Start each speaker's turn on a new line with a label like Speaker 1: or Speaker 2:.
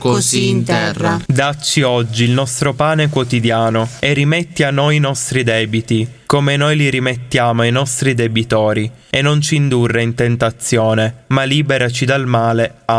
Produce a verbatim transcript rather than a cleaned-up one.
Speaker 1: così in terra.
Speaker 2: Dacci oggi il nostro pane quotidiano e rimetti a noi i nostri debiti, come noi li rimettiamo ai nostri debitori, e non ci indurre in tentazione, ma liberaci dal male. Amen.